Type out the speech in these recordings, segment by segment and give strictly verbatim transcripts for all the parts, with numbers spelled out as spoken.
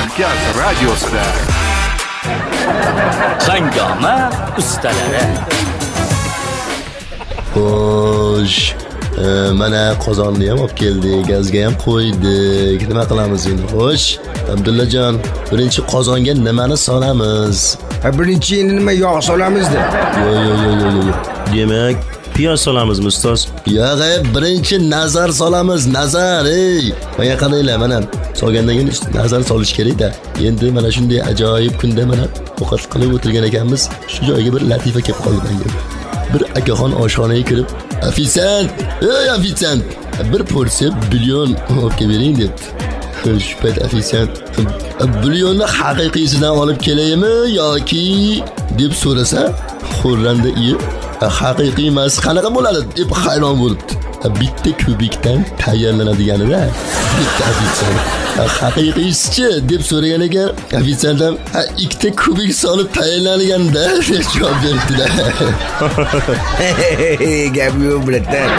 Shirkat radiosida Hangoma ustalari. Xo'sh, mana qozonni ham olib keldik, gazga ham qo'ydik. Nima qilamiz endi? Xo'sh, Abdullajon, birinchi qozonga nimani solamiz? Ha, birinchi endi nima yog' solamiz-da? Yo yo yo yo yo. Demak, piyoz solamizmi ustoz? Yo'q, birinchi nazar solamiz, nazar. Ey, mana qaranglar, mana solgandan keyin nazar solish kerak-da. Endi mana shunday ajoyib kunda mana ovqat qilib o'tirgan ekanmiz. Shu joyga bir latifa kelib qoldi menga. Bir akaxon oshxonaga kirib, "Ofisant, ey ofisant, bir porsiya bulyon olib kelib debdi." Shu payt ofisant, "Bulyonni haqiqiysidan olib kelaymi yoki?" deb so'rasa, xurranda iyi, "Haqiqiy emas, qanaqa bo'ladi?" deb hayron bo'libdi. Bitta kubikdan tayyorlanadiganida bitta ofisant haqiqiysi deb so'ragan ekan, ofisant ham ikkita kubik solib tayyorlanaganda deb javob berdi-da. Gap yo'q biladan.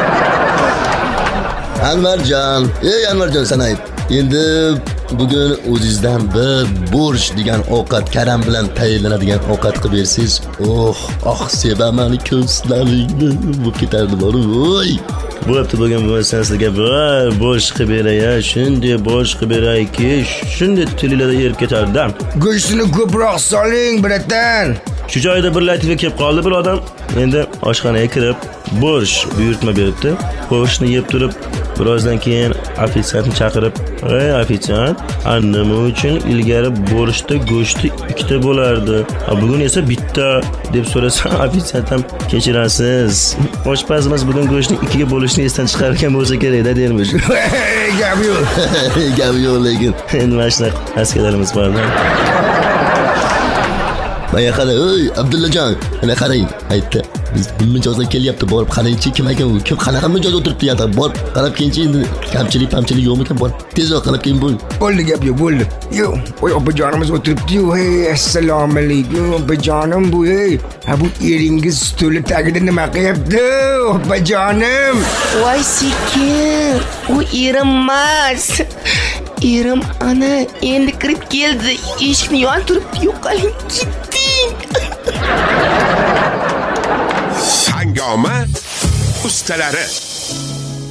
Anvarjon, ey Anvarjon sanayib. Endi bugun o'zingizdan bir borsh degan ovqat, karam bilan tayyorlanadigan ovqat qilib bersangiz, oh, oh, sevaman ko'zlaringni bu ketardi bor. Voy. Bo'pti, bugun bo'lsa sizga bir borsh qilib beray, shunday borsh qilib berayki, shunday tilingizda yerib ketardi. Go'shtini ko'proq soling biladan. Shu joyda bir latifa kelib qoldi bir odam. Endi oshxonaga kirib, borsh buyurtma beribdi. Qo'shni yeb turib, birozdan keyin ofisantni chaqirib, "Ey ofisant, nima uchun ilgari borshda go'shti ikkita bo'lardi, bugun esa bitta?" deb so'rasa, ofisant ham "Kechirasiz, oshpazimiz bugun go'shtni ikkiga bo'lishni esdan chiqargan bo'lsa kerak-da" dermish. Gap yo'q. Gap yo'q lekin endi mana shunaqa askalarimiz bor-da. Mana qara, "Ey Abdullajon, mana qarang." Aytdi. "Biz mijozdan kelyapti, borib qarangchi, kim ekan u? Kim qanaqa mijoz o'tiribdi yoqda? Borib qarab kelingchi, endi kamchilik, pamchilik yo'qmi ekan? Bor, tezroq qarab keling bo'l." Bo'ldi, gap yo'q, bo'ldi. Yo'q, oy opajonimiz o'tiribdi-yu. Hey, assalomu alaykum opajonim bu, hey. Ha, bu eringiz stuli tagida nima qilyapti, opajonim? Voy sekin, u erim emas. Erim ana endi kirib keldi. Eshikni yonib turibdi, yo'qoling ketding. Hangoma ustalari.